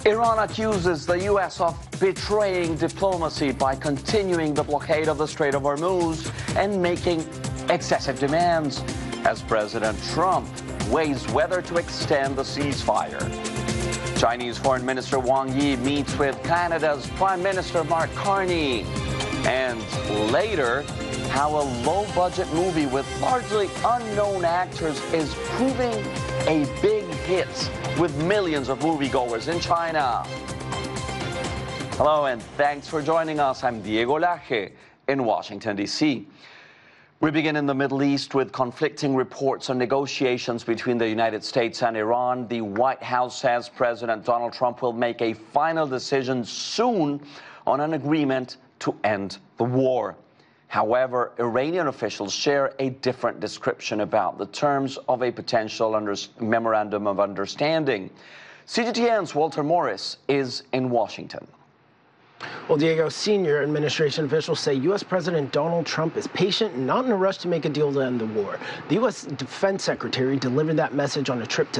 Iran accuses the U.S. of betraying diplomacy by continuing the blockade of the Strait of Hormuz and making excessive demands as President Trump weighs whether to extend the ceasefire. Chinese Foreign Minister Wang Yi meets with Canada's Prime Minister Mark Carney. And later, how a low-budget movie with largely unknown actors is proving a big hit with millions of moviegoers in China. Hello and thanks for joining us. I'm Diego Laje in Washington, D.C. We begin in the Middle East with conflicting reports on negotiations between the United States and Iran. The White House says President Donald Trump will make a final decision soon on an agreement to end the war. However, Iranian officials share a different description about the terms of a potential memorandum of understanding. CGTN's Walter Morris is in Washington. Well, Diego, senior administration officials say U.S. President Donald Trump is patient and not in a rush to make a deal to end the war. The U.S. Defense Secretary delivered that message on a trip to